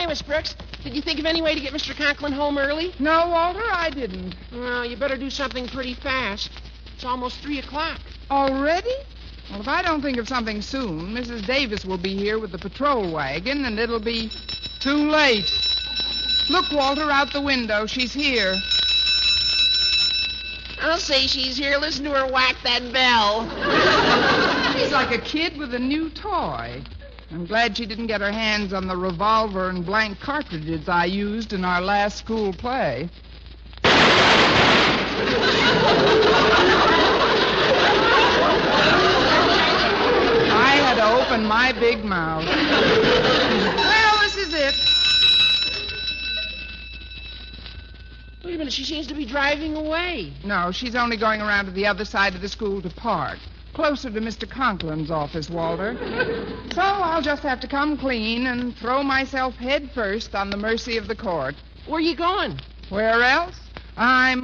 Miss Brooks. Did you think of any way to get Mr. Conklin home early? No, Walter, I didn't. Well, you better do something pretty fast. It's almost 3 o'clock. Already? Well, if I don't think of something soon, Mrs. Davis will be here with the patrol wagon, and it'll be too late. Look, Walter, out the window. She's here. I'll say she's here. Listen to her whack that bell. She's like a kid with a new toy. I'm glad she didn't get her hands on the revolver and blank cartridges I used in our last school play. I had to open my big mouth. Well, this is it. Wait a minute, she seems to be driving away. No, she's only going around to the other side of the school to park. Closer to Mr. Conklin's office, Walter. So I'll just have to come clean and throw myself head first on the mercy of the court. Where are you going? Where else? I'm